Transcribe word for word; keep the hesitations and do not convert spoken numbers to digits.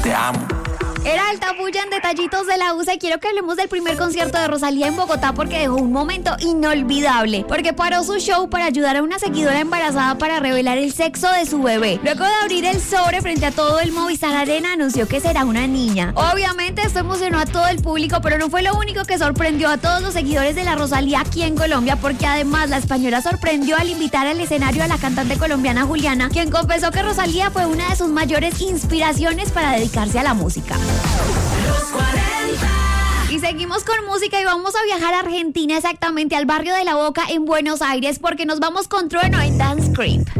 te amo. Era el Tapuya en Detallitos de la U S A y quiero que hablemos del primer concierto de Rosalía en Bogotá porque dejó un momento inolvidable, porque paró su show para ayudar a una seguidora embarazada para revelar el sexo de su bebé. Luego de abrir el sobre frente a todo el Movistar Arena, anunció que será una niña. Obviamente esto emocionó a todo el público, pero no fue lo único que sorprendió a todos los seguidores de la Rosalía aquí en Colombia, porque además la española sorprendió al invitar al escenario a la cantante colombiana Juliana, quien confesó que Rosalía fue una de sus mayores inspiraciones para dedicarse a la música. Los cuarenta. Y seguimos con música y vamos a viajar a Argentina, exactamente al barrio de La Boca en Buenos Aires, porque nos vamos con Trueno en Dance Creep.